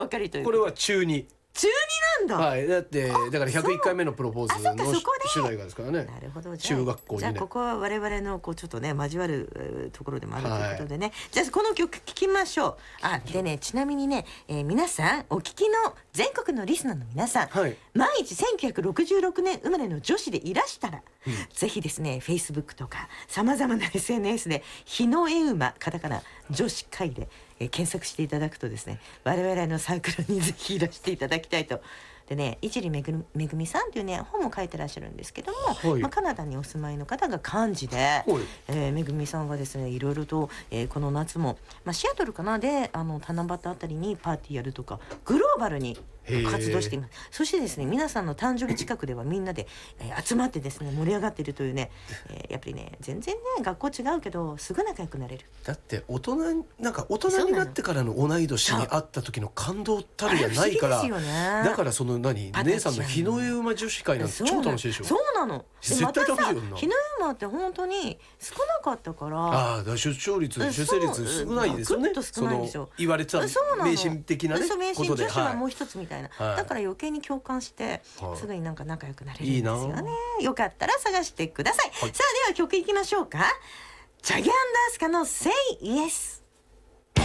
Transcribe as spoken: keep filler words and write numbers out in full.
お分かりというこれは中に中になんだ、 はい、だってだからひゃくいっかいめのプロポーズのあそっかそこで主題歌ですからね。 なるほど。じゃあ中学校にね。 じゃあここは我々のこうちょっとね交わるえーところでもあるということでね、はい、じゃあこの曲聴きましょう。あでね、ちなみにね、えー、皆さんお聞きの全国のリスナーの皆さん、はい、万一せんきゅうひゃくろくじゅうろくねん生まれの女子でいらしたら、うん、ぜひですね Facebook とかさまざまな エスエヌエス で日の絵馬カタカナ女子会で、えー、検索していただくとですね、我々のサークルにぜひいらしていただきたいと。でね、いじりめぐめぐみさんというね本も書いてらっしゃるんですけども、はい、まあ、カナダにお住まいの方が幹事で、はい、えー、めぐみさんがですねいろいろと、えー、この夏も、まあ、シアトルかなであの七夕あたりにパーティーやるとかグローバルに活動しています。そしてですね皆さんの誕生日近くではみんなで、えー、集まってですね盛り上がっているというね、えー、やっぱりね全然ね学校違うけどすぐ仲良くなれる。 だって大人なんか大人になってからの同い年に会った時の感動たるやないから、ね、だからその何姉さんの日の絵馬女子会なんて超楽しいでしょ。 そうなの。 絶対楽しいよな。 日の絵馬って本当に少なかったから、 ああだから出生率出生率少ないですよね。 少ないでしょ。 言われてた迷信的なねことで、女子はもう一つみたいな、はい、だから余計に共感して、はい、すぐになんか仲良くなれるんですよね。いいよかったら探してください、はい、さあでは曲いきましょうか。チャゲアンダースカの Say Yes。